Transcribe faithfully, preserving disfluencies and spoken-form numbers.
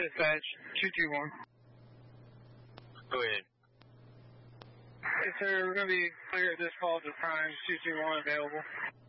Dispatch, two two one. Go ahead. Yes, sir. We're going to be clear at this call to prime two two one available.